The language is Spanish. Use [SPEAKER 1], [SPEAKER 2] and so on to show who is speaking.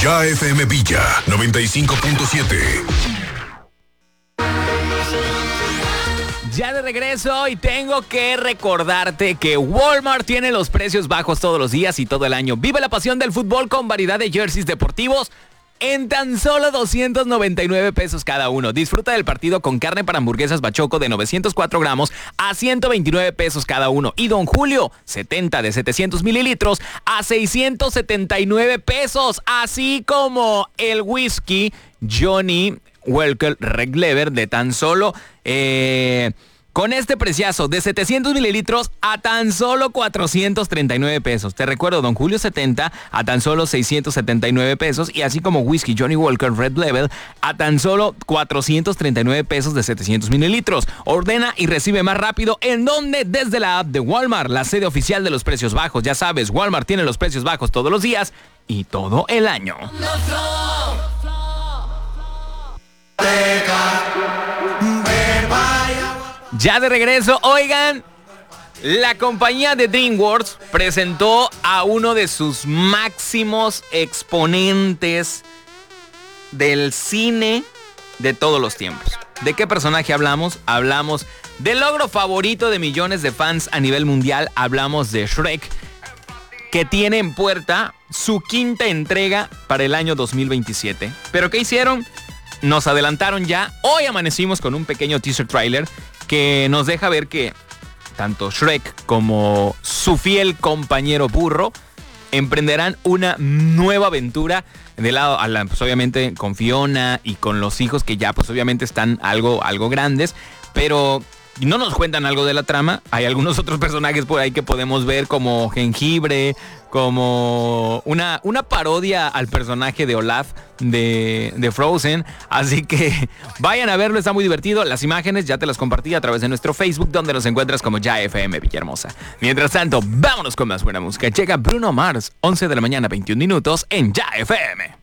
[SPEAKER 1] Ya FM Villa 95.7.
[SPEAKER 2] Ya de regreso y tengo que recordarte que Walmart tiene los precios bajos todos los días y todo el año. Vive la pasión del fútbol con variedad de jerseys deportivos en tan solo 299 pesos cada uno. Disfruta del partido con carne para hamburguesas Bachoco de 904 gramos a 129 pesos cada uno. Y Don Julio, 70 de 700 mililitros a 679 pesos. Así como el whisky Johnny Walker Red Lever de tan solo... con este preciazo de 700 mililitros a tan solo 439 pesos. Te recuerdo, Don Julio 70 a tan solo 679 pesos. Y así como whisky Johnny Walker Red Level a tan solo 439 pesos de 700 mililitros. Ordena y recibe más rápido. ¿En dónde? Desde la app de Walmart, la sede oficial de los precios bajos. Ya sabes, Walmart tiene los precios bajos todos los días y todo el año. Ya de regreso, oigan, la compañía de DreamWorks presentó a uno de sus máximos exponentes del cine de todos los tiempos. ¿De qué personaje hablamos? Hablamos del logro favorito de millones de fans a nivel mundial. Hablamos de Shrek, que tiene en puerta su quinta entrega para el año 2027. ¿Pero qué hicieron? Nos adelantaron ya. Hoy amanecimos con un pequeño teaser trailer que nos deja ver que tanto Shrek como su fiel compañero burro emprenderán una nueva aventura de lado a la, pues obviamente con Fiona y con los hijos que ya pues obviamente están algo grandes, pero no nos cuentan algo de la trama. Hay algunos otros personajes por ahí que podemos ver, como Jengibre, como una parodia al personaje de Olaf de Frozen. Así que vayan a verlo, está muy divertido. Las imágenes ya te las compartí a través de nuestro Facebook, donde nos encuentras como Ya FM Villahermosa. Mientras tanto, vámonos con más buena música. Llega Bruno Mars, 11 de la mañana, 21 minutos en Ya FM.